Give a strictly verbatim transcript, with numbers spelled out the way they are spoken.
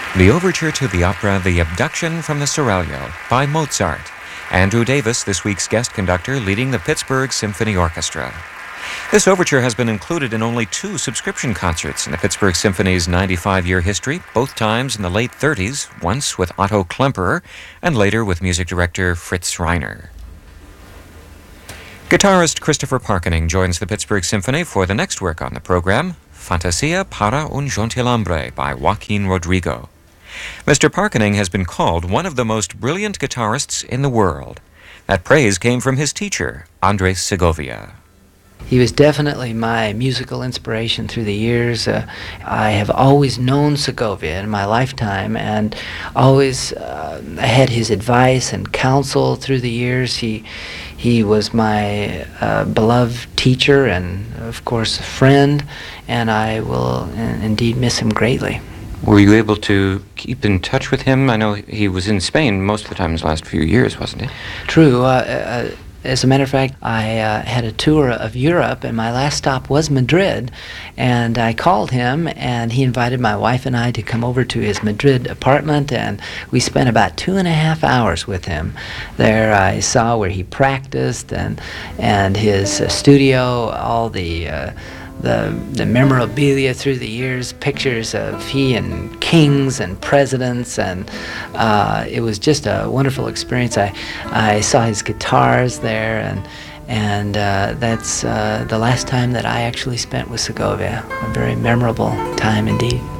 The overture to the opera The Abduction from the Seraglio by Mozart. Andrew Davis, this week's guest conductor, leading the Pittsburgh Symphony Orchestra. This overture has been included in only two subscription concerts in the Pittsburgh Symphony's ninety-five-year history, both times in the late thirties, once with Otto Klemperer and later with music director Fritz Reiner. Guitarist Christopher Parkening joins the Pittsburgh Symphony for the next work on the program, Fantasia para un gentilhombre by Joaquin Rodrigo. Mister Parkening has been called one of the most brilliant guitarists in the world. That praise came from his teacher, Andres Segovia. He was definitely my musical inspiration through the years. Uh, I have always known Segovia in my lifetime and always uh, had his advice and counsel through the years. He, he was my uh, beloved teacher and, of course, a friend, and I will uh, indeed miss him greatly. Were you able to keep in touch with him? I know he was in Spain most of the time in his last few years, wasn't he? True. Uh, uh, as a matter of fact, I uh, had a tour of Europe, and my last stop was Madrid, and I called him, and he invited my wife and I to come over to his Madrid apartment, and we spent about two and a half hours with him. There I saw where he practiced and, and his uh, studio, all the... Uh, The, the memorabilia through the years, pictures of he and kings and presidents, and uh, it was just a wonderful experience. I, I saw his guitars there, and, and uh, that's uh, the last time that I actually spent with Segovia. A very memorable time indeed.